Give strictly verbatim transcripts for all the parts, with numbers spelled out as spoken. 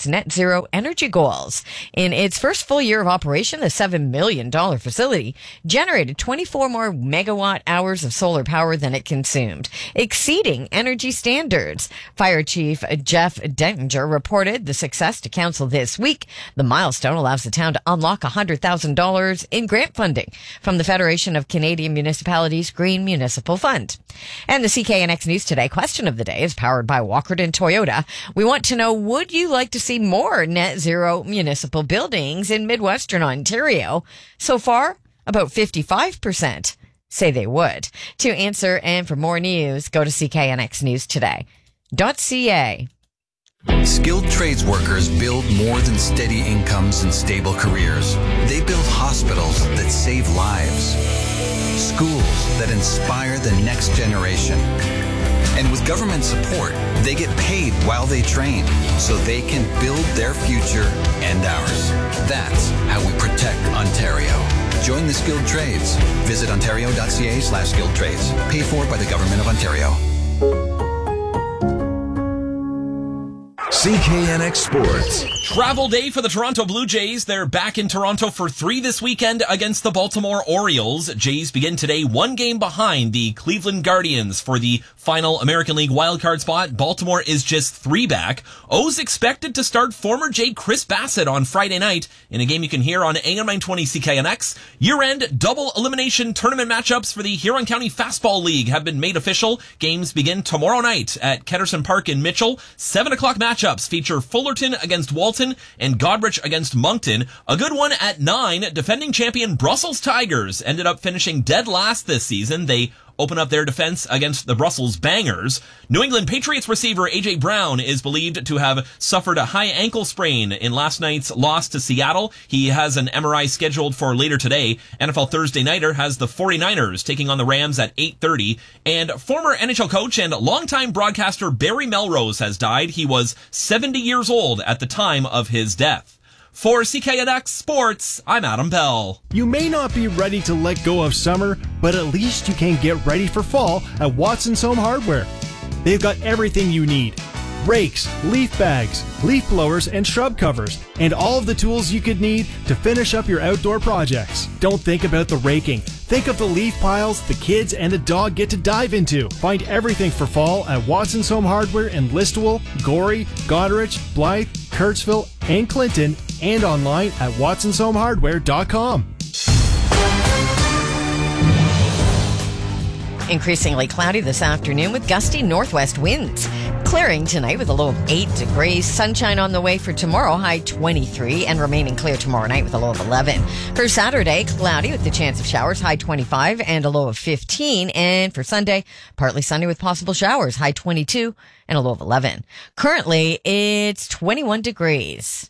its net zero energy goals. In its first full year of operation, the seven million dollars facility generated twenty-four more megawatt hours of solar power than it consumed, exceeding energy standards. Fire Chief Jeff Dentinger reported the success to council this week. The milestone allows the town to unlock one hundred thousand dollars in grant funding from the Federation of Canadian Municipalities Green Municipal Fund. And the C K N X News Today question of the day is powered by Walkerton Toyota. We want to know, would you like to see more net zero municipal buildings in Midwestern Ontario? So far, about fifty-five percent say they would. To answer and for more news, go to C K N X News Today dot C A. Skilled trades workers build more than steady incomes and stable careers. They build hospitals that save lives, schools that inspire the next generation. And with government support, they get paid while they train so they can build their future and ours. That's how we protect Ontario. Join the skilled trades. Visit ontario dot c a slash skilled trades. Paid for by the Government of Ontario. C K N X Sports. Travel day for the Toronto Blue Jays. They're back in Toronto for three this weekend against the Baltimore Orioles. Jays begin today one game behind the Cleveland Guardians for the final American League wildcard spot. Baltimore is just three back. O's expected to start former Jay Chris Bassett on Friday night in a game you can hear on A M nine twenty C K N X. Year-end double elimination tournament matchups for the Huron County Fastball League have been made official. Games begin tomorrow night at Ketterson Park in Mitchell. seven o'clock matchups feature Fullerton against Walton and Godrich against Moncton. A good one at nine. Defending champion Brussels Tigers ended up finishing dead last this season. They open up their defense against the Brussels Bangers. New England Patriots receiver A J Brown is believed to have suffered a high ankle sprain in last night's loss to Seattle. He has an M R I scheduled for later today. N F L Thursday Nighter has the 49ers taking on the Rams at eight thirty. And former N H L coach and longtime broadcaster Barry Melrose has died. He was seventy years old at the time of his death. For C K N X Sports, I'm Adam Bell. You may not be ready to let go of summer, but at least you can get ready for fall at Watson's Home Hardware. They've got everything you need. Rakes, leaf bags, leaf blowers, and shrub covers, and all of the tools you could need to finish up your outdoor projects. Don't think about the raking. Think of the leaf piles the kids and the dog get to dive into. Find everything for fall at Watson's Home Hardware in Listowel, Gorey, Goderich, Blythe, Kurtzville, and Clinton, and online at watsons home hardware dot com. Increasingly cloudy this afternoon with gusty northwest winds. Clearing tonight with a low of eight degrees. Sunshine on the way for tomorrow, high twenty-three, and remaining clear tomorrow night with a low of eleven. For Saturday, cloudy with the chance of showers, high twenty-five and a low of fifteen. And for Sunday, partly sunny with possible showers, high twenty-two and a low of eleven. Currently, it's twenty-one degrees.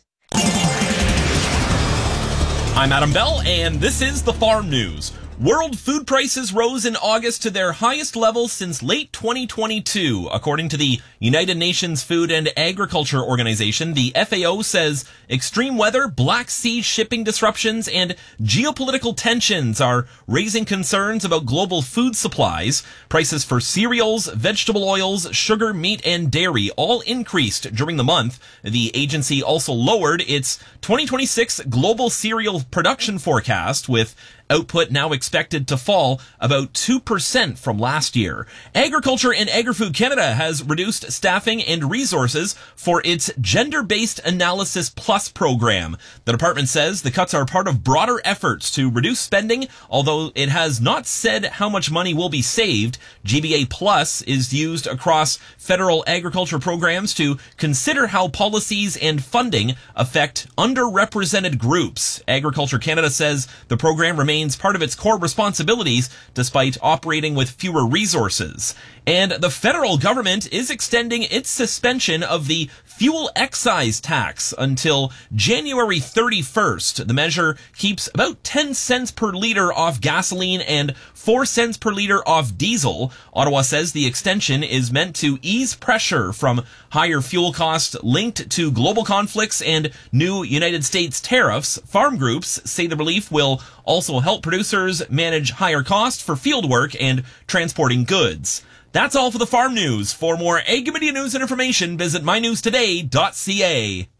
I'm Adam Bell, and this is the Farm News. World food prices rose in August to their highest levels since late twenty twenty-two. According to the United Nations Food and Agriculture Organization, the F A O says extreme weather, Black Sea shipping disruptions, and geopolitical tensions are raising concerns about global food supplies. Prices for cereals, vegetable oils, sugar, meat, and dairy all increased during the month. The agency also lowered its twenty twenty-six global cereal production forecast, with output now expected to fall about two percent from last year. Agriculture and Agri-Food Canada has reduced staffing and resources for its Gender-Based Analysis Plus program. The department says the cuts are part of broader efforts to reduce spending, although it has not said how much money will be saved. G B A Plus is used across federal agriculture programs to consider how policies and funding affect underrepresented groups. Agriculture Canada says the program remains part of its core responsibilities despite operating with fewer resources. And the federal government is extending its suspension of the fuel excise tax until January thirty-first. The measure keeps about ten cents per liter off gasoline and four cents per liter off diesel. Ottawa says the extension is meant to ease pressure from higher fuel costs linked to global conflicts and new United States tariffs. Farm groups say the relief will also help producers manage higher costs for field work and transporting goods. That's all for the Farm News. For more Ag Media news and information, visit my news today dot c a.